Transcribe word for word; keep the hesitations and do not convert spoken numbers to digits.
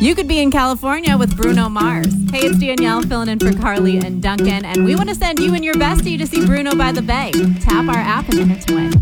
You could be in California with Bruno Mars. Hey, it's Danielle filling in for Carly and Duncan, and we want to send you and your bestie to see Bruno by the Bay. Tap our app and enter to win.